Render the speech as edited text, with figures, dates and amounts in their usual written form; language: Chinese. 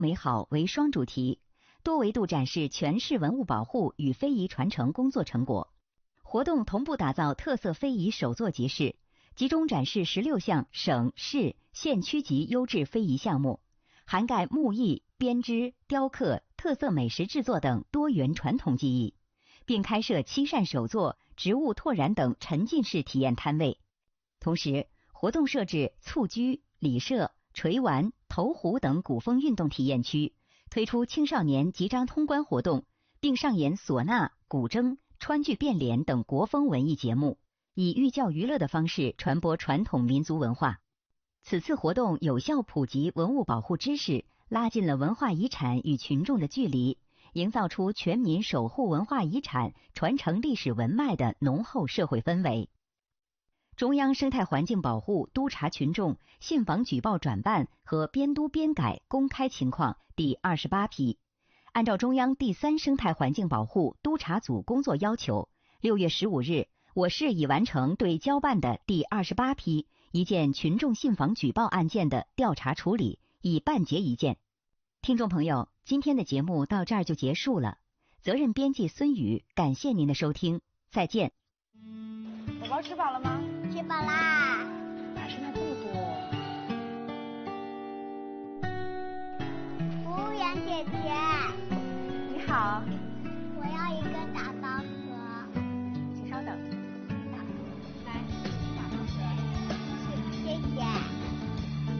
美好为双主题，多维度展示全市文物保护与非遗传承工作成果。活动同步打造特色非遗首座集市，集中展示16项省市县区级优质非遗项目，涵盖木艺、编织、雕刻、特色美食制作等多元传统技艺，并开设漆扇手作、植物拓染等沉浸式体验摊位。同时，活动设置蹴鞠、礼射、锤丸、投壶等古风运动体验区，推出青少年集章通关活动，并上演唢呐、古筝、川剧变脸等国风文艺节目，以寓教于乐的方式传播传统民族文化。此次活动有效普及文物保护知识，拉近了文化遗产与群众的距离，营造出全民守护文化遗产、传承历史文脉的浓厚社会氛围。中央生态环境保护督查群众信访举报转办和编督编改公开情况第28批，按照中央第3生态环境保护督查组工作要求，6月15日，我市已完成对交办的第28批一件群众信访举报案件的调查处理，已办结一件。听众朋友，今天的节目到这儿就结束了。责任编辑孙宇，感谢您的收听，再见。 宝宝吃饱了吗？ 吃饱啦。 咋声音这么多？ 服务员姐姐， 你好。